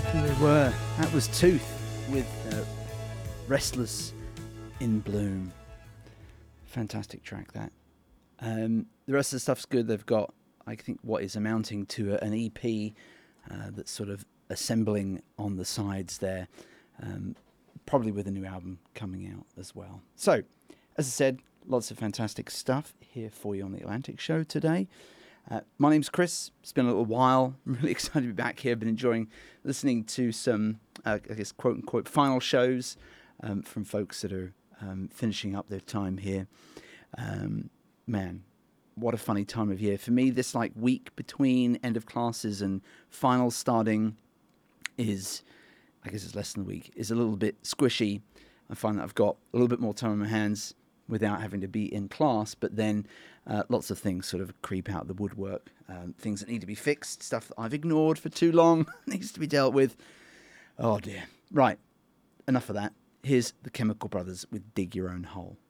They were. That was Tooth with Restless in Bloom. Fantastic track, that. The rest of the stuff's good. They've got, I think, what is amounting to an EP that's sort of assembling on the sides there, probably with a new album coming out as well. So, as I said, lots of fantastic stuff here for you on the Atlantic Show today. My name's Chris. It's been a little while. I'm really excited to be back here. I've been enjoying listening to some, I guess, quote-unquote, final shows from folks that are finishing up their time here. Man, what a funny time of year. For me, this week between end of classes and finals starting is, I guess it's less than a week, is a little bit squishy. I find that I've got a little bit more time on my hands without having to be in class, but then lots of things sort of creep out of the woodwork. Things that need to be fixed, stuff that I've ignored for too long, needs to be dealt with. Oh dear. Right, enough of that. Here's the Chemical Brothers with Dig Your Own Hole.